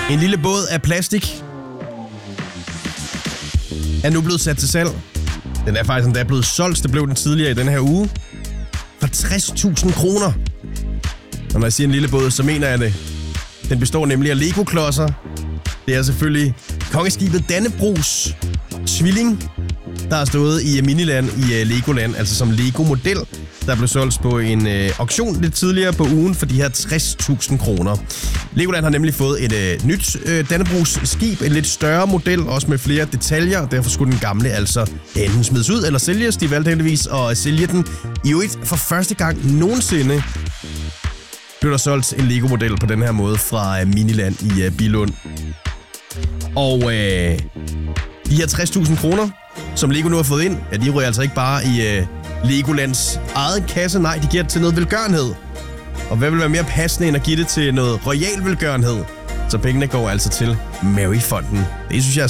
En lille båd af plastik er nu blevet sat til salg. Den er faktisk endda blevet solgt. Det blev den tidligere i den her uge. For 60.000 kroner. Når jeg siger en lille båd, så mener jeg det. Den består nemlig af Lego-klodser. Det er selvfølgelig kongeskibet Dannebrogs tvilling, der har stået i Miniland i Legoland, altså som Lego-model, der blev solgt på en auktion lidt tidligere på ugen for de her 60.000 kroner. Legoland har nemlig fået et nyt Dannebrogs skib, en lidt større model, også med flere detaljer, og derfor skulle den gamle altså enten smides ud eller sælges. De valgte heldigvis at sælge den. I øvrigt for første gang nogensinde blev der solgt en Lego-model på den her måde fra Miniland i Billund. Og de her 60.000 kroner, som Lego nu har fået ind, ja, de ryger altså ikke bare i Legolands eget kasse. Nej, de giver det til noget velgørenhed. Og hvad vil være mere passende end at give det til noget royal velgørenhed? Så pengene går altså til Maryfonden. Det synes jeg